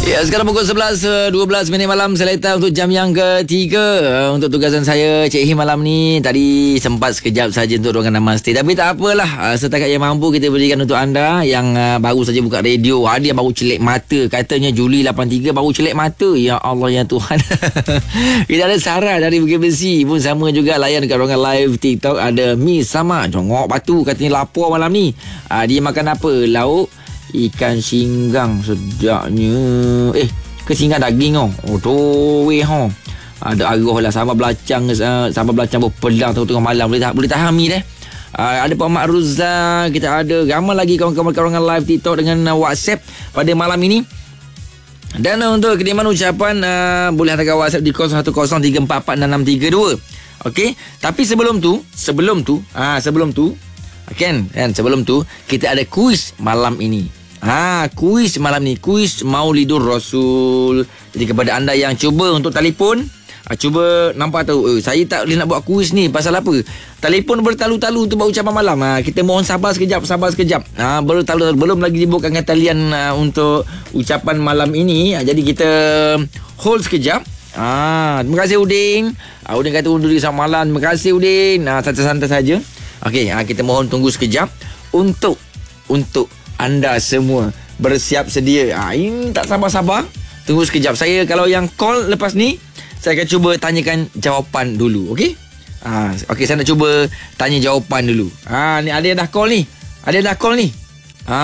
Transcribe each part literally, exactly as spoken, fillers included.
Ya, sekarang pukul sebelas dua belas minit malam. Saya letak untuk jam yang ketiga. Untuk tugasan saya, Cik Him malam ni. Tadi sempat sekejap saja untuk ruangan Namaste. Tapi tak apalah. Setakat yang mampu kita berikan untuk anda yang uh, baru saja buka radio. Ada yang baru celik mata. Katanya Juli lapan tiga baru celik mata. Ya Allah, ya Tuhan. Kita ada Sarah dari Bukit Besi pun sama juga layan dekat ruangan live TikTok. Ada Miss sama Jongok Batu. Katanya lapar malam ni. Uh, dia makan apa? Lauk ikan singgang sedapnya. Eh, ke singgang daging oh. Oh, tu weh oh. Ada arwah lah sambal belacang, uh, sambal belacang berpelang tengah-tengah malam. Boleh, boleh tahan mi deh. Uh, ada Pak Mak Ruzal, kita ada ramai lagi kawan-kawan live TikTok dengan uh, WhatsApp pada malam ini. Dan uh, untuk kiriman ucapan uh, boleh hantar WhatsApp di kosong satu kosong tiga empat empat enam enam tiga dua. Okey, tapi sebelum tu, sebelum tu, ah uh, sebelum tu Kan, kan sebelum tu kita ada kuis malam ini. Ha, kuis malam ni, kuis Maulidur Rasul. Jadi kepada anda yang cuba untuk telefon, ha, cuba nampak tahu, eh, saya tak boleh nak buat kuis ni pasal apa? Telefon bertalu-talu untuk buat ucapan malam. Ha, kita mohon sabar sekejap, sabar sekejap. Ha, bertalu-talu belum lagi dibukakan talian uh, untuk ucapan malam ini. Ha, jadi kita hold sekejap. Ha, terima kasih Udin. Ha, Udin kata undur diri sama malam. Terima kasih Udin. Ha, santai-santai saja. Okey, ha, kita mohon tunggu sekejap untuk untuk anda semua bersiap sedia. Ha, ini tak sabar-sabar. Tunggu sekejap. Saya kalau yang call lepas ni, saya akan cuba tanyakan jawapan dulu. Okey? Ha, okey, saya nak cuba tanya jawapan dulu. Ha, ni ada yang dah call ni. Ada yang dah call ni. Ha,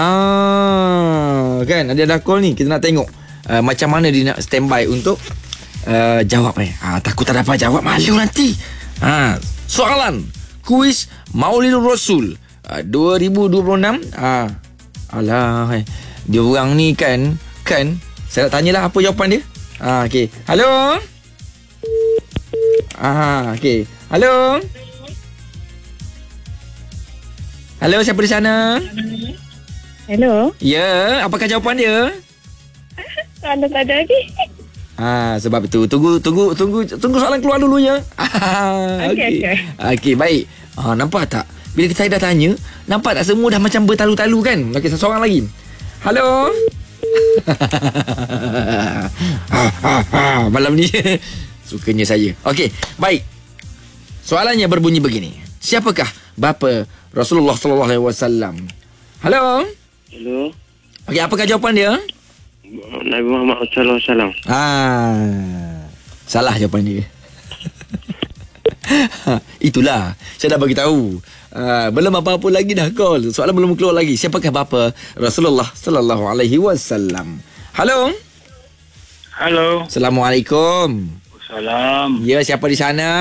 kan? Ada yang dah call ni. Kita nak tengok uh, macam mana dia nak standby untuk uh, jawab ni. Ha, takut tak dapat jawab, malu nanti. Ha, soalan kuis Maulidur Rasul uh, dua ribu dua puluh enam. Ah, alah, hai. Dia orang ni kan, kan saya nak tanyalah apa jawapan dia. Ah, okey. Halo. Ah, okey. Halo. Halo, siapa di sana? Hello. Ya, apakah jawapan dia? Anda tak ada lagi. Ah, sebab itu tunggu tunggu tunggu tunggu soalan keluar dulu ya. Okey, okey. Okey, okay, baik. Ah, nampak tak? Bila saya dah tanya, nampak tak semua dah macam bertalu-talu kan? Okey, seorang lagi. Halo. ha, ha, ha, malam ni sukanya saya. Okey, baik. Soalannya berbunyi begini. Siapakah bapa Rasulullah sallallahu alaihi wasallam? Halo. Hello. Okey, apakah jawapan dia? Nabi Muhammad sallallahu alaihi wasallam. Ah, salah jawapan dia. Itulah, saya dah bagi tahu. Ah, belum apa-apa lagi dah call. Soalan belum keluar lagi. Siapakah bapa Rasulullah sallallahu alaihi wasallam? Halo. Halo. Assalamualaikum. Salam. Ya, siapa di sana?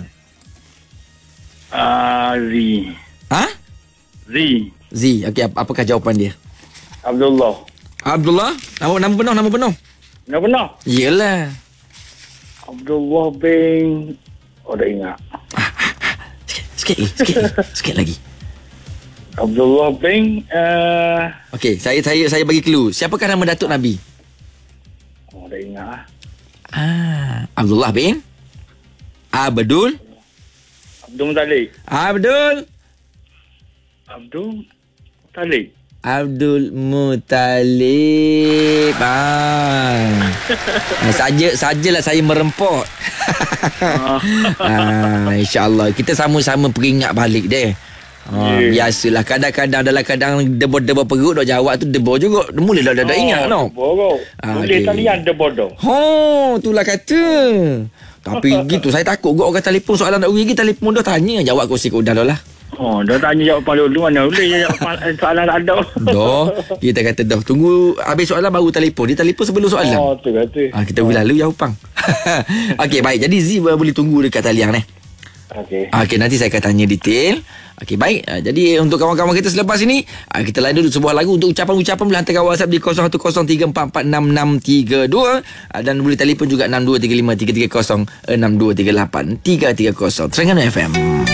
Ah, Z. Ha? Z. Z. Okey, ap- apakah jawapan dia? Abdullah. Abdullah? Nama nama penuh, nama penuh. Nak benar? Yalah. Abdullah bin... Oh, dah ingat. Sikit, sikit, sikit, sikit lagi. Abdullah bin... Uh... Okey, saya saya saya bagi clue. Siapakah nama datuk Nabi? Oh, dah ingat. Ah, Abdullah bin Abdul Abdul Muttalib. Abdul Abdul Muttalib. Abdul Muttalib. Ah. Saja sajalah saya merempot. ah, InsyaAllah kita sama-sama peringat balik deh. Ah, yeah. Biasalah kadang-kadang dalam kadang debor-debor perut dah jawab tu debor juga. Mula dah dah, dah ingat no. Debor. Ah, boleh okay. talian debor dah. Oh, itulah kata. Tapi gitu saya takut gua orang telefon soalan nak pergi telefon dah tanya jawab kursi kau dah lah. Oh, dah tanya jawapan dulu mana boleh jawab soalan tak ada. Dah, kita kata dah tunggu habis soalan baru telefon. Dia telefon sebelum soalan. Oh, tu kata. Ah, kita boleh lalu jawapan. Okey, baik. Jadi Z boleh tunggu dekat talian eh. Okey. Okey, nanti saya akan tanya detail. Okey, baik. Uh, jadi untuk kawan-kawan kita selepas ini, uh, kita lain dulu sebuah lagu untuk ucapan-ucapan boleh hantar WhatsApp di kosong satu kosong tiga empat empat enam enam tiga dua uh, dan boleh telefon juga enam dua tiga lima tiga tiga kosong enam dua tiga lapan tiga tiga kosong. Terengganu F M.